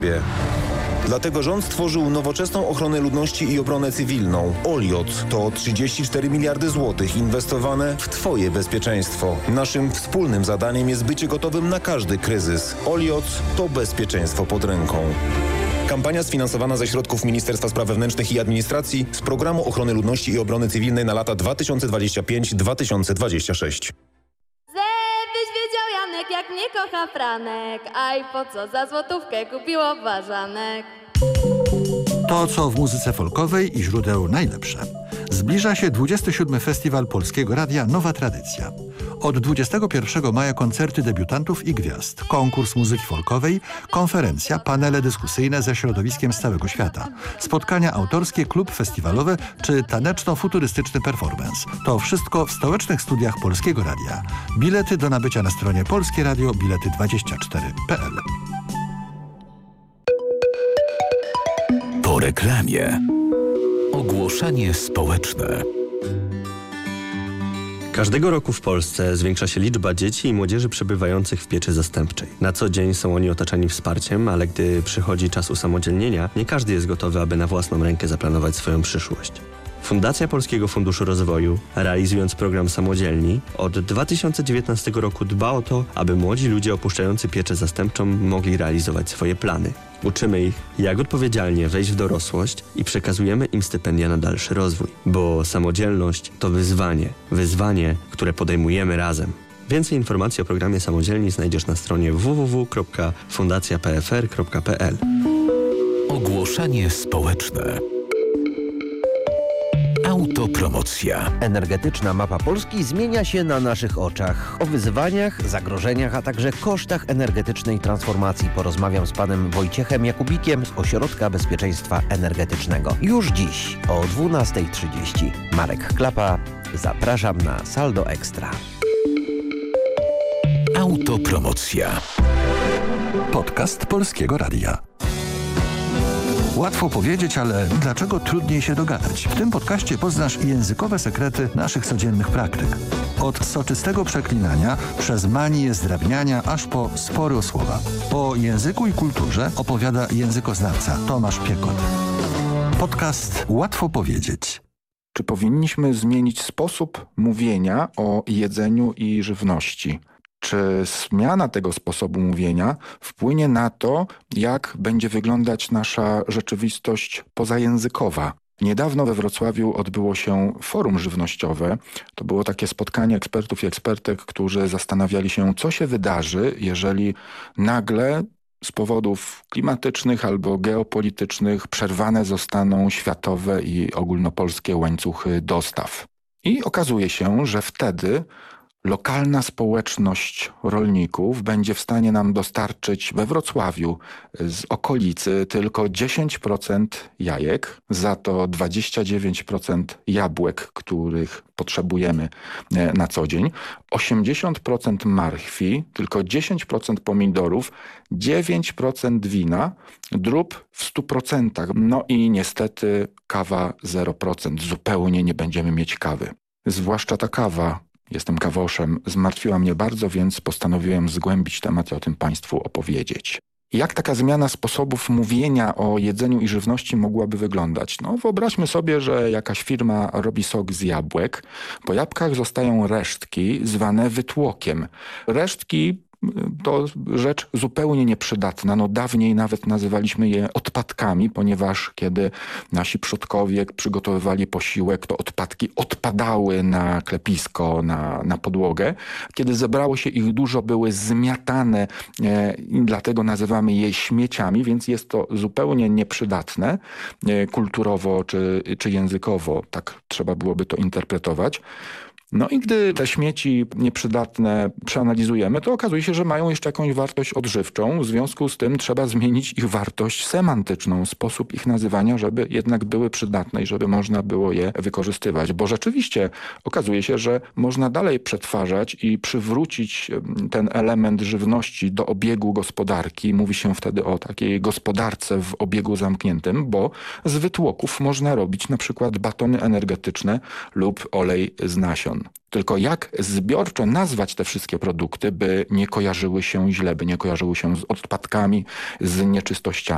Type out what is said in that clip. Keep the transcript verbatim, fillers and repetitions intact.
Dlatego rząd stworzył nowoczesną ochronę ludności i obronę cywilną. OLIOT to trzydzieści cztery miliardy złotych inwestowane w Twoje bezpieczeństwo. Naszym wspólnym zadaniem jest bycie gotowym na każdy kryzys. OLIOT to bezpieczeństwo pod ręką. Kampania sfinansowana ze środków Ministerstwa Spraw Wewnętrznych i Administracji z Programu Ochrony Ludności i Obrony Cywilnej na lata dwa tysiące dwudziesty piąty do dwa tysiące dwudziestego szóstego. Żebyś wiedział, Janek, jak mnie kocha Franek, a i po co za złotówkę kupiło ważanek. To, co w muzyce folkowej i źródeł najlepsze. Zbliża się dwudziesty siódmy Festiwal Polskiego Radia Nowa Tradycja. Od dwudziestego pierwszego maja koncerty debiutantów i gwiazd, konkurs muzyki folkowej, konferencja, panele dyskusyjne ze środowiskiem z całego świata, spotkania autorskie, klub festiwalowe czy taneczno-futurystyczny performance. To wszystko w stołecznych studiach Polskiego Radia. Bilety do nabycia na stronie polskie radio bilety dwadzieścia cztery kropka p l. Po reklamie. Ogłoszenie społeczne. Każdego roku w Polsce zwiększa się liczba dzieci i młodzieży przebywających w pieczy zastępczej. Na co dzień są oni otaczani wsparciem, ale gdy przychodzi czas usamodzielnienia, nie każdy jest gotowy, aby na własną rękę zaplanować swoją przyszłość. Fundacja Polskiego Funduszu Rozwoju, realizując program Samodzielni, od dwa tysiące dziewiętnastego roku dba o to, aby młodzi ludzie opuszczający pieczę zastępczą mogli realizować swoje plany. Uczymy ich, jak odpowiedzialnie wejść w dorosłość i przekazujemy im stypendia na dalszy rozwój. Bo samodzielność to wyzwanie. Wyzwanie, które podejmujemy razem. Więcej informacji o programie Samodzielni znajdziesz na stronie w w w kropka fundacja p f r kropka p l. Ogłoszenie społeczne. Autopromocja. Energetyczna mapa Polski zmienia się na naszych oczach. O wyzwaniach, zagrożeniach, a także kosztach energetycznej transformacji porozmawiam z panem Wojciechem Jakubikiem z Ośrodka Bezpieczeństwa Energetycznego. Już dziś o dwunasta trzydzieści. Marek Klapa, zapraszam na Saldo Ekstra. Autopromocja. Podcast Polskiego Radia. Łatwo powiedzieć, ale dlaczego trudniej się dogadać? W tym podcaście poznasz językowe sekrety naszych codziennych praktyk. Od soczystego przeklinania, przez manię zdrabniania, aż po spory o słowa. O języku i kulturze opowiada językoznawca Tomasz Piekot. Podcast Łatwo powiedzieć. Czy powinniśmy zmienić sposób mówienia o jedzeniu i żywności? Czy zmiana tego sposobu mówienia wpłynie na to, jak będzie wyglądać nasza rzeczywistość pozajęzykowa? Niedawno we Wrocławiu odbyło się forum żywnościowe. To było takie spotkanie ekspertów i ekspertek, którzy zastanawiali się, co się wydarzy, jeżeli nagle z powodów klimatycznych albo geopolitycznych przerwane zostaną światowe i ogólnopolskie łańcuchy dostaw. I okazuje się, że wtedy lokalna społeczność rolników będzie w stanie nam dostarczyć we Wrocławiu z okolicy tylko dziesięć procent jajek, za to dwadzieścia dziewięć procent jabłek, których potrzebujemy na co dzień, osiemdziesiąt procent marchwi, tylko dziesięć procent pomidorów, dziewięć procent wina, drób w stu procentach. No i niestety kawa zero procent. Zupełnie nie będziemy mieć kawy. Zwłaszcza ta kawa, jestem kawoszem, zmartwiła mnie bardzo, więc postanowiłem zgłębić temat i o tym Państwu opowiedzieć. Jak taka zmiana sposobów mówienia o jedzeniu i żywności mogłaby wyglądać? No wyobraźmy sobie, że jakaś firma robi sok z jabłek. Po jabłkach zostają resztki zwane wytłokiem. Resztki to rzecz zupełnie nieprzydatna. No dawniej nawet nazywaliśmy je odpadkami, ponieważ kiedy nasi przodkowie przygotowywali posiłek, to odpadki odpadały na klepisko, na, na podłogę. Kiedy zebrało się ich dużo, były zmiatane e, i dlatego nazywamy je śmieciami, więc jest to zupełnie nieprzydatne e, kulturowo czy, czy językowo. Tak trzeba byłoby to interpretować. No i gdy te śmieci nieprzydatne przeanalizujemy, to okazuje się, że mają jeszcze jakąś wartość odżywczą. W związku z tym trzeba zmienić ich wartość semantyczną, sposób ich nazywania, żeby jednak były przydatne i żeby można było je wykorzystywać. Bo rzeczywiście okazuje się, że można dalej przetwarzać i przywrócić ten element żywności do obiegu gospodarki. Mówi się wtedy o takiej gospodarce w obiegu zamkniętym, bo z wytłoków można robić na przykład batony energetyczne lub olej z nasion. Tylko jak zbiorczo nazwać te wszystkie produkty, by nie kojarzyły się źle, by nie kojarzyły się z odpadkami, z nieczystościami.